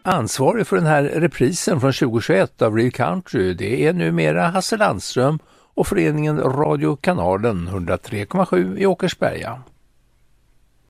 Ansvarig för den här reprisen från 2021 av Real Country, det är numera Hasse Landström och föreningen Radio Kanalen 103,7 i Åkersberga.